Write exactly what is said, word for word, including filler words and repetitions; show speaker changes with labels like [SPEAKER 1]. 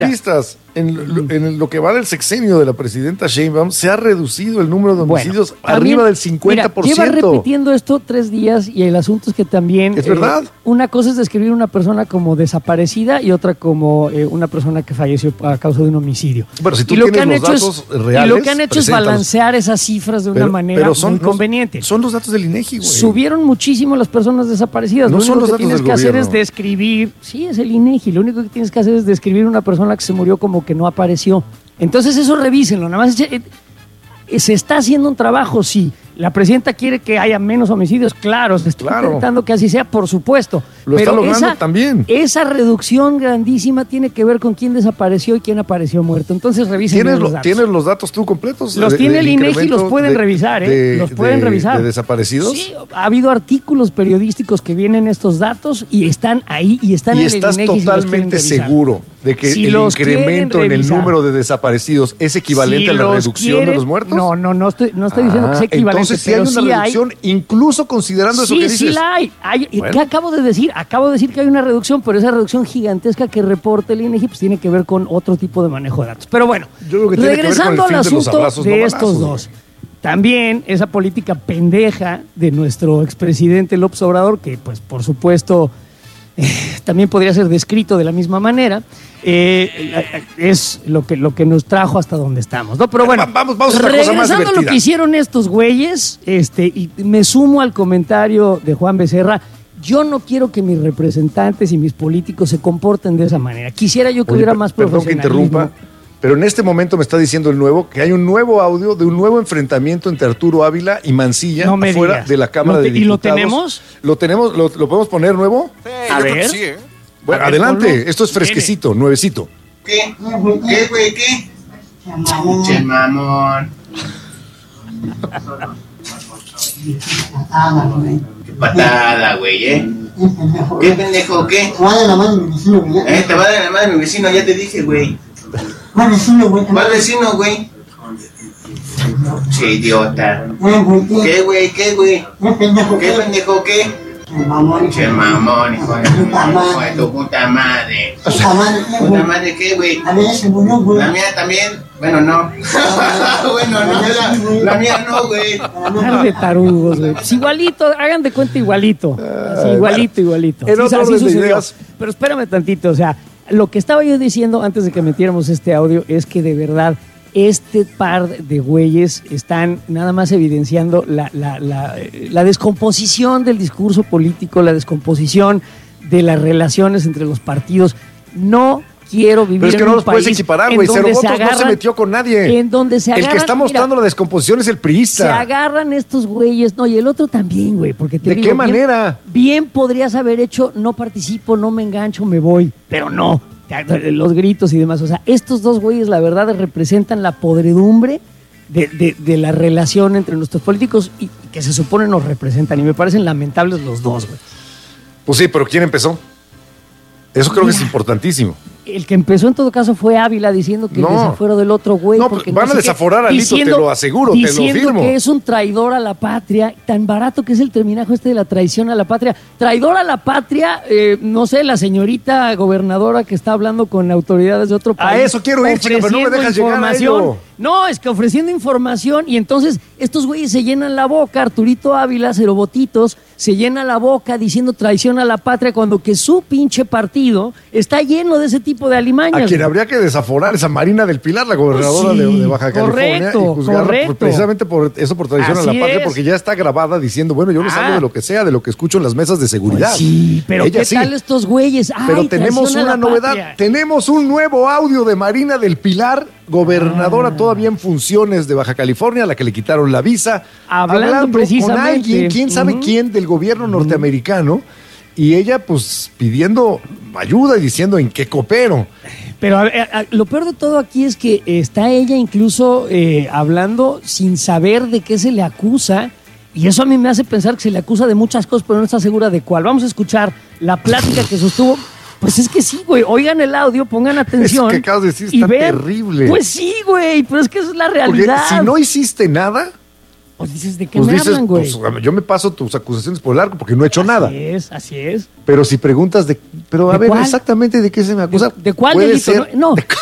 [SPEAKER 1] Pistas. En, en lo que va del sexenio de la presidenta Sheinbaum se ha reducido el número de homicidios bueno, arriba también, del cincuenta por ciento.
[SPEAKER 2] Mira, lleva repitiendo esto tres días y el asunto es que también...
[SPEAKER 1] Es eh, verdad.
[SPEAKER 2] Una cosa es describir una persona como desaparecida y otra como eh, una persona que falleció a causa de un homicidio.
[SPEAKER 1] Bueno, si tú
[SPEAKER 2] y lo
[SPEAKER 1] tienes
[SPEAKER 2] que han
[SPEAKER 1] los
[SPEAKER 2] hecho
[SPEAKER 1] datos
[SPEAKER 2] es,
[SPEAKER 1] reales...
[SPEAKER 2] Y lo que han hecho es balancear esas cifras de una
[SPEAKER 1] pero,
[SPEAKER 2] manera
[SPEAKER 1] pero son,
[SPEAKER 2] muy conveniente.
[SPEAKER 1] No, son los datos del INEGI, güey.
[SPEAKER 2] Subieron muchísimo las personas desaparecidas.
[SPEAKER 1] No
[SPEAKER 2] lo
[SPEAKER 1] son
[SPEAKER 2] único
[SPEAKER 1] los
[SPEAKER 2] que
[SPEAKER 1] datos
[SPEAKER 2] tienes
[SPEAKER 1] del
[SPEAKER 2] que
[SPEAKER 1] gobierno.
[SPEAKER 2] hacer es describir... Sí, es el INEGI. Lo único que tienes que hacer es describir una persona que se murió como que no apareció. Entonces eso revísenlo, nada más eh, se está haciendo un trabajo, sí. La presidenta quiere que haya menos homicidios, claro, se está
[SPEAKER 1] claro.
[SPEAKER 2] intentando que así sea, por supuesto.
[SPEAKER 1] Lo
[SPEAKER 2] pero
[SPEAKER 1] está logrando
[SPEAKER 2] esa,
[SPEAKER 1] también.
[SPEAKER 2] Esa reducción grandísima tiene que ver con quién desapareció y quién apareció muerto. Entonces revisen
[SPEAKER 1] ¿Tienes,
[SPEAKER 2] los
[SPEAKER 1] lo,
[SPEAKER 2] datos.
[SPEAKER 1] ¿Tienes los datos tú completos?
[SPEAKER 2] Los
[SPEAKER 1] de,
[SPEAKER 2] tiene
[SPEAKER 1] de,
[SPEAKER 2] el INEGI, los pueden
[SPEAKER 1] de,
[SPEAKER 2] revisar, ¿eh?
[SPEAKER 1] De,
[SPEAKER 2] los pueden
[SPEAKER 1] de,
[SPEAKER 2] revisar.
[SPEAKER 1] ¿De desaparecidos?
[SPEAKER 2] Sí, ha habido artículos periodísticos que vienen estos datos y están ahí y están
[SPEAKER 1] y
[SPEAKER 2] en el INEGI.
[SPEAKER 1] Y estás totalmente
[SPEAKER 2] si
[SPEAKER 1] seguro de que
[SPEAKER 2] si
[SPEAKER 1] el incremento en el número de desaparecidos es equivalente si a la reducción
[SPEAKER 2] quieren,
[SPEAKER 1] de los muertos?
[SPEAKER 2] No, no, no estoy, no estoy ah, diciendo que sea equivalente.
[SPEAKER 1] Entonces sí hay una
[SPEAKER 2] sí
[SPEAKER 1] reducción,
[SPEAKER 2] hay,
[SPEAKER 1] incluso considerando
[SPEAKER 2] sí,
[SPEAKER 1] eso que dices.
[SPEAKER 2] Sí, sí la hay. hay
[SPEAKER 1] bueno.
[SPEAKER 2] ¿Qué acabo de decir? Acabo de decir que hay una reducción, pero esa reducción gigantesca que reporta el INEGI pues tiene que ver con otro tipo de manejo de datos. Pero bueno,
[SPEAKER 1] Yo creo que regresando
[SPEAKER 2] al asunto
[SPEAKER 1] de,
[SPEAKER 2] de,
[SPEAKER 1] abrazos, no
[SPEAKER 2] estos
[SPEAKER 1] balazos,
[SPEAKER 2] dos. También esa política pendeja de nuestro expresidente López Obrador, que pues por supuesto eh, también podría ser descrito de la misma manera, eh, es lo que, lo que nos trajo hasta donde estamos, ¿no? Pero bueno,
[SPEAKER 1] vamos, vamos a otra cosa más
[SPEAKER 2] regresando a lo que hicieron estos güeyes, este, y me sumo al comentario de Juan Becerra. Yo no quiero que mis representantes y mis políticos se comporten de esa manera. Quisiera yo que Oye, hubiera más profesionalismo.
[SPEAKER 1] Perdón que interrumpa, pero en este momento me está diciendo el nuevo que hay un nuevo audio de un nuevo enfrentamiento entre Arturo Ávila y Mancilla
[SPEAKER 2] no
[SPEAKER 1] afuera
[SPEAKER 2] digas.
[SPEAKER 1] de la Cámara
[SPEAKER 2] te,
[SPEAKER 1] de Diputados.
[SPEAKER 2] ¿Y lo tenemos?
[SPEAKER 1] ¿Lo tenemos? ¿Lo, lo podemos poner nuevo?
[SPEAKER 3] Sí,
[SPEAKER 2] a ver.
[SPEAKER 3] Sí, ¿eh?
[SPEAKER 1] Bueno,
[SPEAKER 2] a ver,
[SPEAKER 1] adelante.
[SPEAKER 2] ponlo.
[SPEAKER 1] Esto es fresquecito, Viene. nuevecito.
[SPEAKER 3] ¿Qué? ¿Qué, güey? ¿Qué? Che, mamón. Qué patada, güey, ¿eh? ¿Qué pendejo? ¿Qué?
[SPEAKER 4] Te va a dar la mano mi vecino, güey.
[SPEAKER 3] Eh, te va a dar la mano mi vecino, ya te dije, güey.
[SPEAKER 4] ¿Cuál vecino, güey?
[SPEAKER 3] ¿Cuál vecino, güey? Che, idiota.
[SPEAKER 4] ¿Qué?
[SPEAKER 3] ¿Qué, güey? ¿Qué, güey?
[SPEAKER 4] ¿Qué pendejo?
[SPEAKER 3] ¿Qué pendejo? ¿Qué?
[SPEAKER 4] Mamón.
[SPEAKER 3] Che, mamón, hijo de tu puta madre.
[SPEAKER 4] Puta madre, ¿qué,
[SPEAKER 3] ¿Puta
[SPEAKER 4] güey?
[SPEAKER 3] madre qué, güey?
[SPEAKER 4] A ver, se murió, güey.
[SPEAKER 3] La mía también. Bueno, no. Bueno, no, la, la mía no, güey.
[SPEAKER 2] Par de tarugos, güey. Pues igualito, hagan de cuenta igualito. Así, igualito, igualito.
[SPEAKER 1] En
[SPEAKER 2] Sí,
[SPEAKER 1] otro
[SPEAKER 2] así
[SPEAKER 1] orden de
[SPEAKER 2] sucedió.
[SPEAKER 1] ideas.
[SPEAKER 2] Pero espérame tantito, o sea, lo que estaba yo diciendo antes de que metiéramos este audio es que de verdad este par de güeyes están nada más evidenciando la, la, la, la descomposición del discurso político, la descomposición de las relaciones entre los partidos. No quiero vivir
[SPEAKER 1] Pero es que
[SPEAKER 2] en
[SPEAKER 1] no
[SPEAKER 2] un
[SPEAKER 1] los puedes
[SPEAKER 2] país
[SPEAKER 1] equiparar,
[SPEAKER 2] en
[SPEAKER 1] güey. Cero
[SPEAKER 2] donde
[SPEAKER 1] votos
[SPEAKER 2] se agarran-
[SPEAKER 1] no se metió con nadie.
[SPEAKER 2] En donde se agarran,
[SPEAKER 1] El que está mostrando
[SPEAKER 2] mira,
[SPEAKER 1] la descomposición es el priista.
[SPEAKER 2] se agarran estos güeyes, no, y el otro también, güey, porque te
[SPEAKER 1] ¿De
[SPEAKER 2] digo,
[SPEAKER 1] qué
[SPEAKER 2] bien-
[SPEAKER 1] manera?
[SPEAKER 2] Bien podrías haber hecho, no participo, no me engancho, me voy, pero no, los gritos y demás. O sea, estos dos güeyes, la verdad, representan la podredumbre de, de, de la relación entre nuestros políticos y que se supone nos representan. Y me parecen lamentables los dos, güey.
[SPEAKER 1] Pues sí, pero ¿quién empezó? Eso creo
[SPEAKER 2] Mira,
[SPEAKER 1] que es importantísimo.
[SPEAKER 2] El que empezó en todo caso fue Ávila diciendo que
[SPEAKER 1] No.
[SPEAKER 2] el desafuero del otro güey.
[SPEAKER 1] No,
[SPEAKER 2] porque
[SPEAKER 1] van a
[SPEAKER 2] sé qué,
[SPEAKER 1] desaforar a Lito,
[SPEAKER 2] diciendo-
[SPEAKER 1] te lo aseguro, te lo
[SPEAKER 2] diciendo
[SPEAKER 1] firmo.
[SPEAKER 2] que es un traidor a la patria, tan barato que es el terminajo este de la traición a la patria. Traidor a la patria, eh, no sé, la señorita gobernadora que está hablando con autoridades de otro
[SPEAKER 1] A
[SPEAKER 2] país.
[SPEAKER 1] eso quiero ir, chica, pero no me
[SPEAKER 2] ofreciendo
[SPEAKER 1] dejas llegar a
[SPEAKER 2] información.
[SPEAKER 1] ello.
[SPEAKER 2] No, es que ofreciendo información y entonces estos güeyes se llenan la boca, Arturito Ávila, Cerobotitos, se llena la boca diciendo traición a la patria cuando que su pinche partido está lleno de ese tipo de alimañas.
[SPEAKER 1] A quien
[SPEAKER 2] güey.
[SPEAKER 1] habría que desaforar es a Marina del Pilar, la gobernadora
[SPEAKER 2] Pues sí,
[SPEAKER 1] de, de Baja California,
[SPEAKER 2] correcto,
[SPEAKER 1] y juzgarla
[SPEAKER 2] correcto.
[SPEAKER 1] por- precisamente por eso, por traición
[SPEAKER 2] Así
[SPEAKER 1] a la patria,
[SPEAKER 2] es.
[SPEAKER 1] porque ya está grabada diciendo, bueno, yo les
[SPEAKER 2] Ah.
[SPEAKER 1] hablo de lo que sea, de lo que escucho en las mesas de seguridad.
[SPEAKER 2] Pues sí, pero
[SPEAKER 1] Ella
[SPEAKER 2] ¿qué
[SPEAKER 1] sí.
[SPEAKER 2] tal estos güeyes? Ay,
[SPEAKER 1] Pero tenemos
[SPEAKER 2] traición a
[SPEAKER 1] una
[SPEAKER 2] la
[SPEAKER 1] novedad,
[SPEAKER 2] patria.
[SPEAKER 1] tenemos un nuevo audio de Marina del Pilar, gobernadora
[SPEAKER 2] Ah.
[SPEAKER 1] todavía en funciones de Baja California, a la que le quitaron la visa,
[SPEAKER 2] Hablando
[SPEAKER 1] con
[SPEAKER 2] precisamente.
[SPEAKER 1] alguien, quién sabe
[SPEAKER 2] Ujú.
[SPEAKER 1] quién, del gobierno norteamericano, y ella pues pidiendo ayuda y diciendo en qué coopero.
[SPEAKER 2] Pero a ver, a- lo peor de todo aquí es que está ella incluso eh, hablando sin saber de qué se le acusa. Y eso a mí me hace pensar que se le acusa de muchas cosas, pero no está segura de cuál. Vamos a escuchar la plática que sostuvo. Pues es que sí, güey. Oigan el audio, pongan atención.
[SPEAKER 1] Eso que acabas de decir
[SPEAKER 2] y
[SPEAKER 1] está
[SPEAKER 2] vean.
[SPEAKER 1] terrible.
[SPEAKER 2] Pues sí, güey. Pero es que esa es la
[SPEAKER 1] Porque
[SPEAKER 2] realidad.
[SPEAKER 1] si no hiciste nada,
[SPEAKER 2] Pues dices, ¿de qué
[SPEAKER 1] Pues
[SPEAKER 2] me
[SPEAKER 1] dices,
[SPEAKER 2] hablan, güey?
[SPEAKER 1] pues, yo me paso tus acusaciones por el arco porque no he hecho
[SPEAKER 2] Así
[SPEAKER 1] nada.
[SPEAKER 2] es, así es.
[SPEAKER 1] Pero si preguntas de, pero a
[SPEAKER 2] ¿De
[SPEAKER 1] ver,
[SPEAKER 2] cuál?
[SPEAKER 1] exactamente de qué se me acusa.
[SPEAKER 2] ¿De, de cuál
[SPEAKER 1] Puede
[SPEAKER 2] delito?
[SPEAKER 1] ser-
[SPEAKER 2] No, no.
[SPEAKER 1] de-